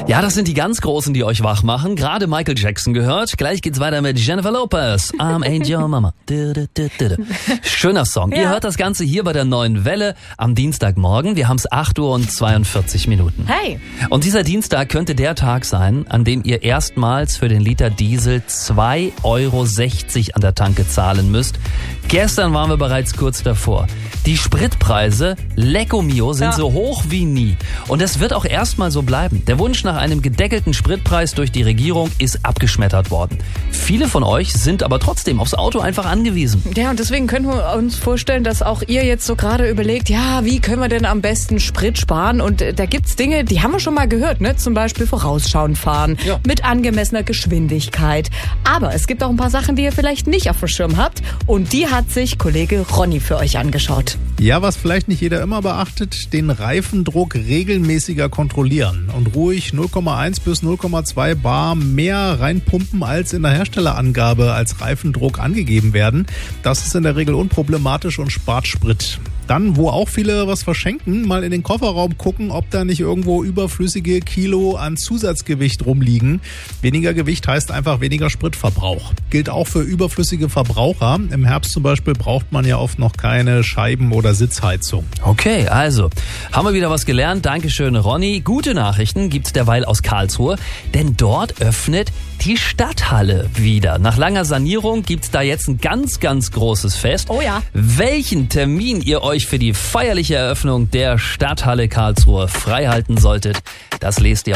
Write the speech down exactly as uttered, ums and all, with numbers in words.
Ja, das sind die ganz Großen, die euch wach machen. Gerade Michael Jackson gehört. Gleich geht's weiter mit Jennifer Lopez. I'm Ain't Your Mama. Schöner Song. Ja. Ihr hört das Ganze hier bei der Neuen Welle am Dienstagmorgen. Wir haben's acht Uhr und zweiundvierzig Minuten. Hey. Und dieser Dienstag könnte der Tag sein, an dem ihr erstmals für den Liter Diesel zwei Euro sechzig an der Tanke zahlen müsst. Gestern waren wir bereits kurz davor. Die Spritpreise, Lecco Mio, sind ja. so hoch wie nie. Und das wird auch erstmal so bleiben. Der Wunsch nach einem gedeckelten Spritpreis durch die Regierung ist abgeschmettert worden. Viele von euch sind aber trotzdem aufs Auto einfach angewiesen. Ja, und deswegen können wir uns vorstellen, dass auch ihr jetzt so gerade überlegt, ja, wie können wir denn am besten Sprit sparen? Und da gibt's Dinge, die haben wir schon mal gehört, ne? Zum Beispiel vorausschauend fahren, ja. mit angemessener Geschwindigkeit. Aber es gibt auch ein paar Sachen, die ihr vielleicht nicht auf dem Schirm habt. Und die hat sich Kollege Ronny für euch angeschaut. Ja, was vielleicht nicht jeder immer beachtet, den Reifendruck regelmäßiger kontrollieren und ruhig null Komma eins bis null Komma zwei Bar mehr reinpumpen, als in der Herstellerangabe als Reifendruck angegeben werden. Das ist in der Regel unproblematisch und spart Sprit. Dann, wo auch viele was verschenken, mal in den Kofferraum gucken, ob da nicht irgendwo überflüssige Kilo an Zusatzgewicht rumliegen. Weniger Gewicht heißt einfach weniger Spritverbrauch. Gilt auch für überflüssige Verbraucher. Im Herbst zum Beispiel braucht man ja oft noch keine Scheiben- oder Sitzheizung. Okay, also, haben wir wieder was gelernt. Dankeschön, Ronny. Gute Nachrichten gibt's derweil aus Karlsruhe, denn dort öffnet die Stadthalle wieder. Nach langer Sanierung gibt's da jetzt ein ganz, ganz großes Fest. Oh ja. Welchen Termin ihr euch für die feierliche Eröffnung der Stadthalle Karlsruhe freihalten solltet, das lest ihr